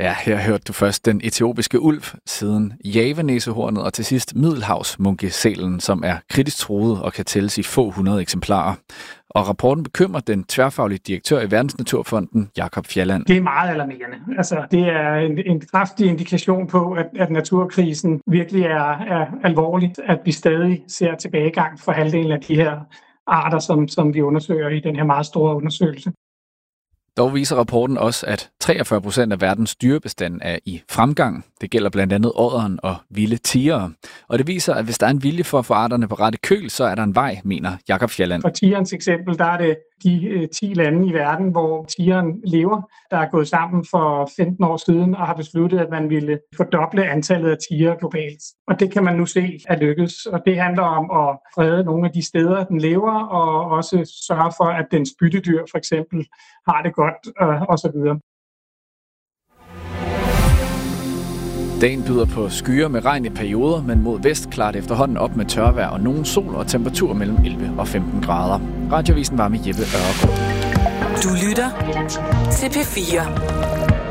Ja, her hørte du først den etiopiske ulv, siden javanæsehornet og til sidst middelhavsmunkesælen, som er kritisk truet og kan tælles i få 100 eksemplarer. Og rapporten bekymrer den tværfaglige direktør i Verdensnaturfonden, Jakob Fjelland. Det er meget alarmerende. Altså, det er en kraftig indikation på, at naturkrisen virkelig er alvorligt, at vi stadig ser tilbagegang for halvdelen af de her arter, som vi undersøger i den her meget store undersøgelse. Dog viser rapporten også, at 43% af verdens dyrebestand er i fremgang. Det gælder blandt andet odderen og vilde tigere. Og det viser, at hvis der er en vilje for at få arterne på rette køl, så er der en vej, mener Jakob Fjelland. For tigerens eksempel, der er det de 10 lande i verden, hvor tigeren lever, der er gået sammen for 15 år siden og har besluttet, at man ville fordoble antallet af tiger globalt. Og det kan man nu se er lykkedes. Og det handler om at frede nogle af de steder, den lever, og også sørge for, at dens byttedyr for eksempel har det godt osv. Dagen byder på skyer med regn i perioder, men mod vest klart efterhånden op med tørvejr og nogen sol og temperatur mellem 11 og 15 grader. Radioavisen var med Jeppe Ørgaard. Du lytter til P4.